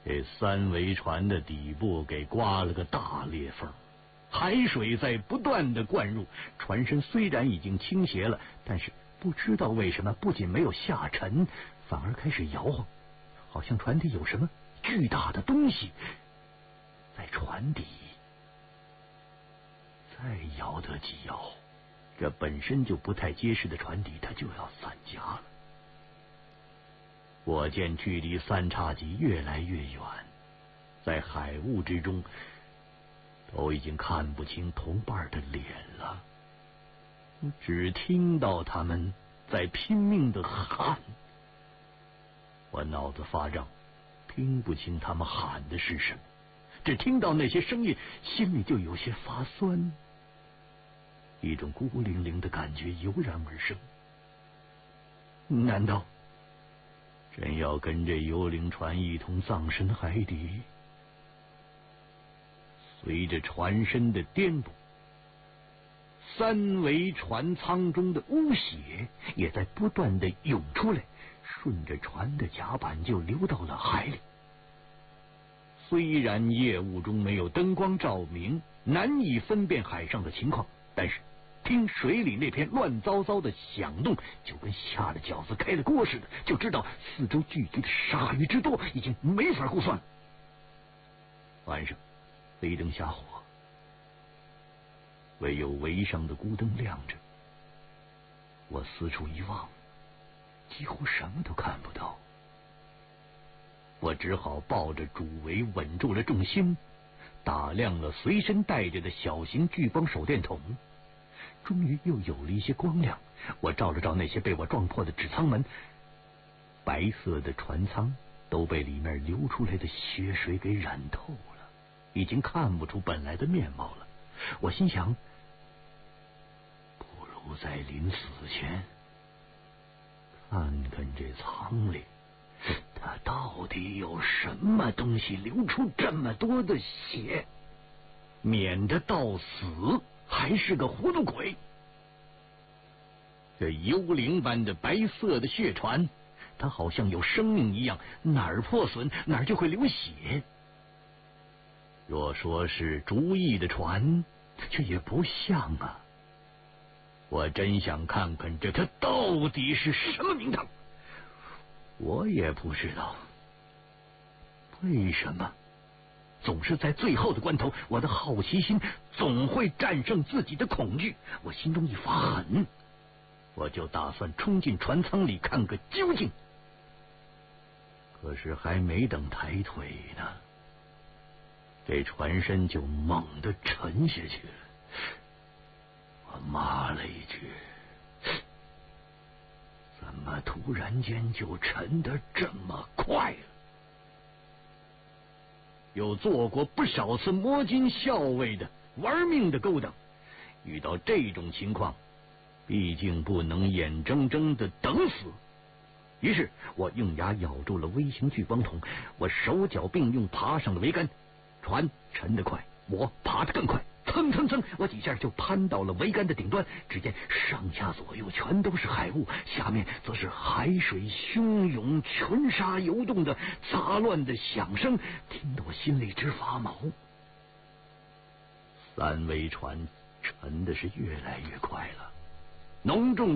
这三桅船的底部给刮了个大裂缝，海水在不断的灌入，船身虽然已经倾斜了，但是不知道为什么不仅没有下沉，反而开始摇晃，好像船底有什么巨大的东西在船底。再摇得几摇，这本身就不太结实的船底它就要散架了。我见距离三叉戟越来越远，在海雾之中都已经看不清同伴的脸了，只听到他们在拼命的喊。我脑子发胀，听不清他们喊的是什么，只听到那些声音，心里就有些发酸，一种孤零零的感觉油然而生。难道真要跟这幽灵船一同葬身海底？随着船身的颠簸，三桅船舱中的污血也在不断的涌出来，顺着船的甲板就流到了海里。虽然夜雾中没有灯光照明，难以分辨海上的情况，但是听水里那片乱糟糟的响动，就跟下了饺子开了锅似的，就知道四周聚集的鲨鱼之多，已经没法估算了。晚上飞灯瞎火，唯有桅上的孤灯亮着，我四处一望，几乎什么都看不到。我只好抱着主桅稳住了重心，打量了随身带着的小型聚光手电筒，终于又有了一些光亮。我照了照那些被我撞破的纸舱门，白色的船舱都被里面流出来的血水给染透了，已经看不出本来的面貌了。我心想，不如在临死前看看这舱里他到底有什么东西流出这么多的血，免得到死还是个糊涂鬼。这幽灵般的白色的血船，它好像有生命一样，哪儿破损哪儿就会流血。若说是竹役的船，却也不像啊。我真想看看这它到底是什么名堂。我也不知道为什么，总是在最后的关头，我的好奇心总会战胜自己的恐惧。我心中一发狠，我就打算冲进船舱里看个究竟。可是还没等抬腿呢，这船身就猛地沉下去了。我骂了一句，怎么突然间就沉得这么快了？有做过不少次摸金校尉的玩命的勾当，遇到这种情况，毕竟不能眼睁睁的等死。于是我用牙咬住了微型聚光筒，我手脚并用爬上了桅杆。船沉得快，我爬得更快，蹭蹭蹭，我几下就攀到了桅杆的顶端。只见上下左右全都是海雾，下面则是海水汹涌、群沙游动的杂乱的响声，听得我心里直发毛。三桅船沉的是越来越快了，浓重